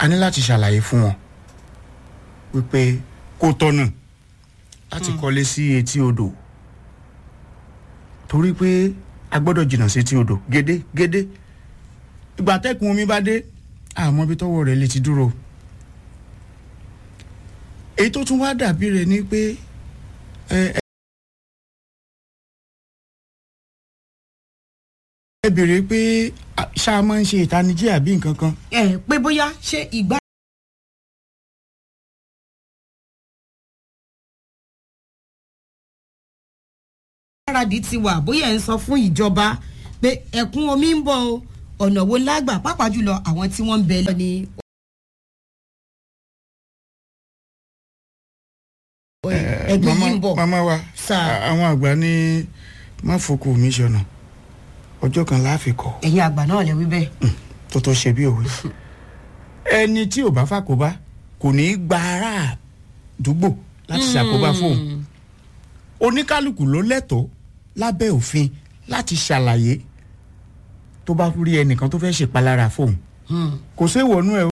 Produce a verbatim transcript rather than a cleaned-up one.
a ní láti ṣàlàyé fún wọn wípé kò tọ̀nà láti kọ́lé sí etí odò torí pé a gbọ́dọ̀ jìnnà sí etí odò gédé gédé ìgbà tẹ́kùn omi bá dé àmọ́ bí tọ́wọ́ rẹ̀ lè ti dúró. èyí tó tún wá dàbí rẹ̀ ni pé ẹ ẹ béèrè pé ṣáà máa ń ṣe ìtanijí àbí nǹkan kan. ẹ pé bóyá ṣé ìgbà. ìgbáradì ti wà bóyá ẹ ń sọ fún ìjọba pé ẹ̀kún omi ń bọ̀ o ọ̀nà wo lágbà pàápàá jùlọ àwọn tí wọ́n ń bẹ lọ ní. ẹgbẹ́ yìí ń bọ̀. mama wa àwọn àgbà ní má fokù mi ṣọ̀nà ọjọ́ kan láàfin kọ. ẹ̀yin àgbà náà lè wí bẹ́ẹ̀. tó tó ṣe bí òwe. ẹni tí ò bá fàkóbá kò ní í gba ará àdúgbò láti ṣàkóbá fóun. oníkálukú ló lẹ́tọ̀ọ́ lábẹ́ òfin láti ṣàlàyé tó bá rí ẹnìkan tó fẹ́ ṣèpalára fóun. kò séwọ̀nú ẹ̀